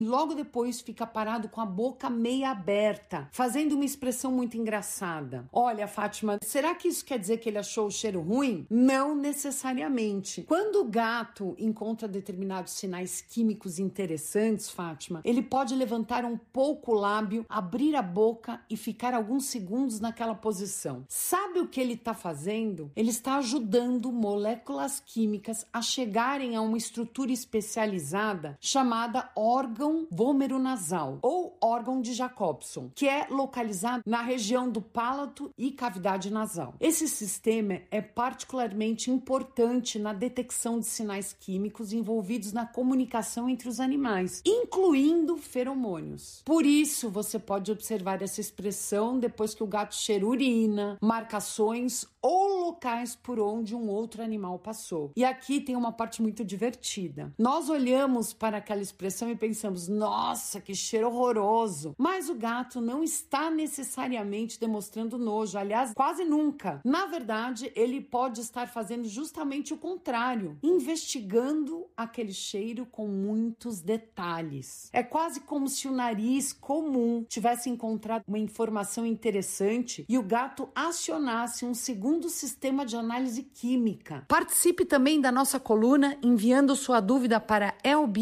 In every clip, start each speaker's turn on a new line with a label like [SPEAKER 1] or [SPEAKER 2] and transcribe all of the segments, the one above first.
[SPEAKER 1] Logo depois fica parado com a boca meia aberta, fazendo uma expressão muito engraçada. Olha, Fátima, será que isso quer dizer que ele achou o cheiro ruim? Não necessariamente. Quando o gato encontra determinados sinais químicos interessantes, Fátima, ele pode levantar um pouco o lábio, abrir a boca e ficar alguns segundos naquela posição. Sabe o que ele está fazendo? Ele está ajudando moléculas químicas a chegarem a uma estrutura especializada chamada órgão vômero-nasal ou órgão de Jacobson, que é localizado na região do palato e cavidade nasal. Esse sistema é particularmente importante na detecção de sinais químicos envolvidos na comunicação entre os animais, incluindo feromônios. Por isso, você pode observar essa expressão depois que o gato cheira urina, marcações ou locais por onde um outro animal passou. E aqui tem uma parte muito divertida. Nós olhamos para aquela expressão e pensamos, nossa, que cheiro horroroso. Mas o gato não está necessariamente demonstrando nojo, aliás, quase nunca. Na verdade, ele pode estar fazendo justamente o contrário, investigando aquele cheiro com muitos detalhes. É quase como se o nariz comum tivesse encontrado uma informação interessante e o gato acionasse um segundo sistema de análise química. Participe também da nossa coluna enviando sua dúvida para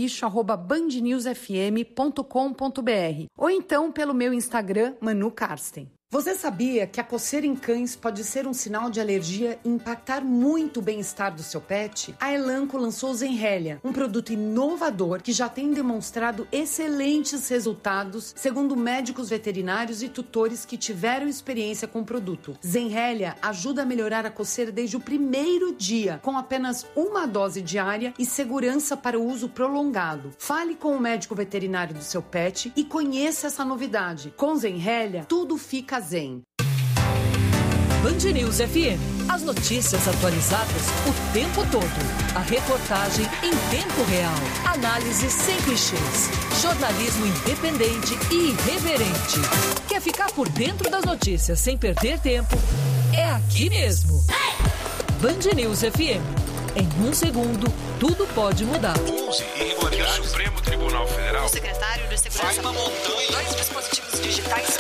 [SPEAKER 1] elbicho@bandnewsfm.com.br ou então pelo meu Instagram, Manu Karsten. Você sabia que a coceira em cães pode ser um sinal de alergia e impactar muito o bem-estar do seu pet? A Elanco lançou o Zenrelia, um produto inovador que já tem demonstrado excelentes resultados, segundo médicos veterinários e tutores que tiveram experiência com o produto. Zenrelia ajuda a melhorar a coceira desde o primeiro dia, com apenas uma dose diária e segurança para o uso prolongado. Fale com o médico veterinário do seu pet e conheça essa novidade. Com Zenrelia, tudo fica zen.
[SPEAKER 2] Band News FM. As notícias atualizadas o tempo todo. A reportagem em tempo real. Análise sem clichês. Jornalismo independente e irreverente. Quer ficar por dentro das notícias sem perder tempo? É aqui mesmo. Band News FM. Em um segundo, tudo pode mudar.
[SPEAKER 3] 11 irregularidades. O Supremo Tribunal Federal.
[SPEAKER 4] O secretário de Segurança.
[SPEAKER 3] Vai na montanha.
[SPEAKER 4] 2 dispositivos digitais.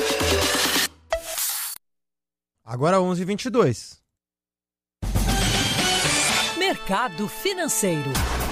[SPEAKER 5] Agora 11h22.
[SPEAKER 2] Mercado financeiro.